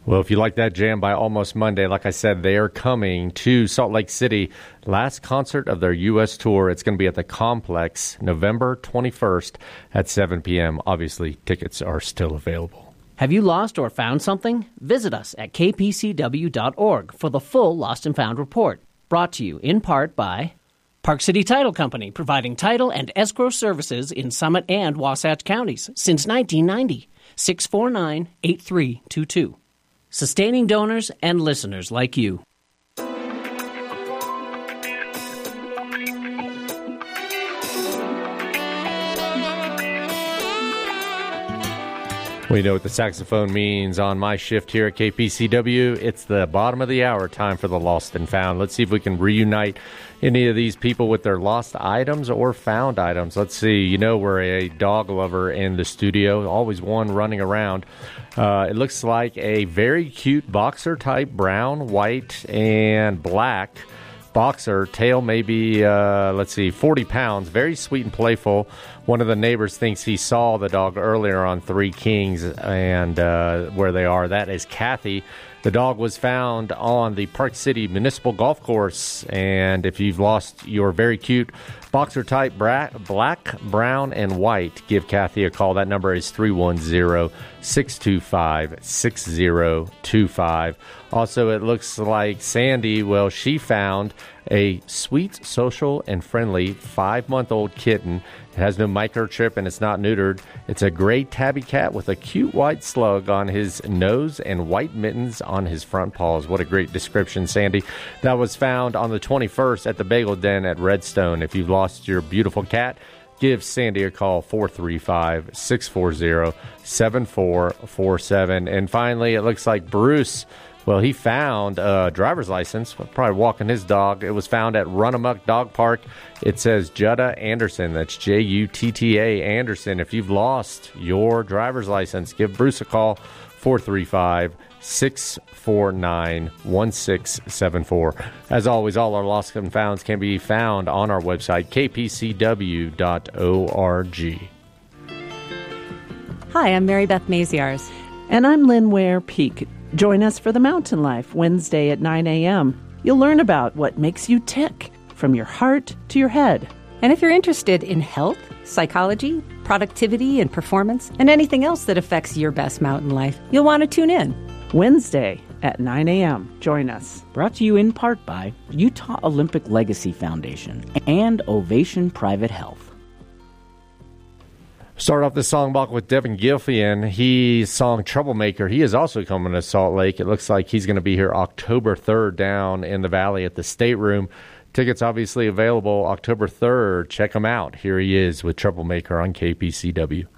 Well, if you like that jam by Almost Monday, like I said, they are coming to Salt Lake City. Last concert of their U.S. tour. It's going to be at the Complex November 21st at 7 p.m. Obviously, tickets are still available. Have you lost or found something? Visit us at kpcw.org for the full Lost and Found report. Brought to you in part by Park City Title Company, providing title and escrow services in Summit and Wasatch counties since 1990. 649-8322. Sustaining donors and listeners like you. We know what the saxophone means on my shift here at KPCW. It's the bottom of the hour, time for the Lost and Found. Let's see if we can reunite any of these people with their lost items or found items. Let's see. You know, we're a dog lover in the studio, always one running around. It looks like a very cute boxer type, brown, white, and black boxer. Tail maybe, 40 pounds. Very sweet and playful. One of the neighbors thinks he saw the dog earlier on Three Kings and where they are. That is Kathy. The dog was found on the Park City Municipal Golf Course. And if you've lost your very cute boxer type black, brown, and white, give Kathy a call. That number is 310-625-6025. Also, it looks like Sandy, well, she found a sweet, social, and friendly 5-month-old kitten. It has no microchip and it's not neutered. It's a gray tabby cat with a cute white slug on his nose and white mittens on his front paws. What a great description, Sandy. That was found on the 21st at the Bagel Den at Redstone. If you've lost your beautiful cat, give Sandy a call, 435-640-7447. And finally, it looks like Bruce, well, he found a driver's license, probably walking his dog. It was found at Runamuck Dog Park. It says Jutta Anderson. That's Jutta Anderson. If you've lost your driver's license, give Bruce a call, 435-649-1674. As always, all our lost and founds can be found on our website, kpcw.org. Hi, I'm Mary Beth Maziarz. And I'm Lynn Ware Peak. Join us for the Mountain Life, Wednesday at 9 a.m. You'll learn about what makes you tick, from your heart to your head. And if you're interested in health, psychology, productivity, and performance, and anything else that affects your best mountain life, you'll want to tune in. Wednesday at 9 a.m. Join us. Brought to you in part by Utah Olympic Legacy Foundation and Ovation Private Health. Start off the song block with Devin Gilfian. He's song Troublemaker. He is also coming to Salt Lake. It looks like he's going to be here October 3rd down in the Valley at the State Room. Tickets obviously available October 3rd. Check him out. Here he is with Troublemaker on KPCW.